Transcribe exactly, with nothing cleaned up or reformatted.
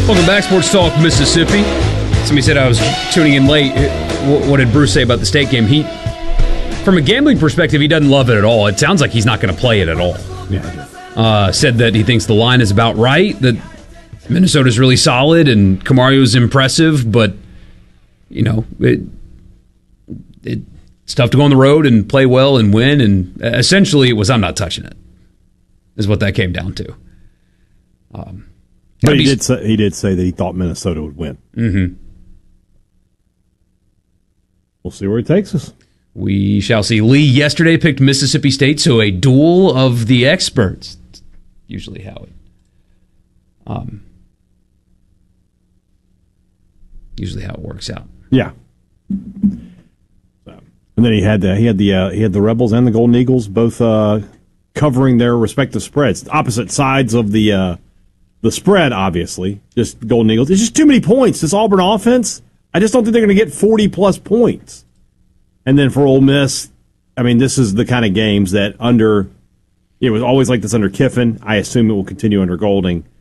Welcome back, Sports Talk Mississippi. Somebody said I was tuning in late. What did Bruce say about the State game? He, from a gambling perspective, he doesn't love it at all. It sounds like he's not going to play it at all. Yeah. Uh, said that he thinks the line is about right, that Minnesota's really solid and Camario's impressive, but, you know, it, it, it's tough to go on the road and play well and win, and essentially it was, I'm not touching it, is what that came down to. Um, but he did, say, he did say that he thought Minnesota would win. Mm-hmm. We'll see where it takes us. We shall see. Lee yesterday picked Mississippi State, so a duel of the experts. It's usually how it, um, usually how it works out. Yeah. So, and then he had the he had the uh, he had the Rebels and the Golden Eagles both uh, covering their respective spreads, opposite sides of the uh, the spread. Obviously, just Golden Eagles. It's just too many points. This Auburn offense, I just don't think they're going to get forty plus points. And then for Ole Miss, I mean, this is the kind of games that under, it was always like this under Kiffin. I assume it will continue under Golding.